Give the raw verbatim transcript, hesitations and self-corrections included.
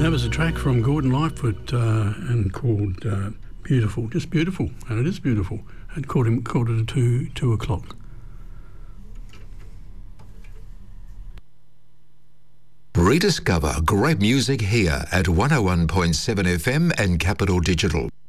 And that was a track from Gordon Lightfoot uh, and called uh, Beautiful, just beautiful, and it is beautiful. And called him called it at two two o'clock. Rediscover great music here at one oh one point seven F M and Capital Digital.